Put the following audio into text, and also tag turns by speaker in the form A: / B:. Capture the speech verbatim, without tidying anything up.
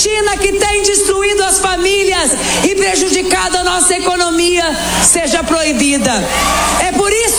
A: clandestina que tem destruído as famílias e prejudicado a nossa economia seja proibida. É por isso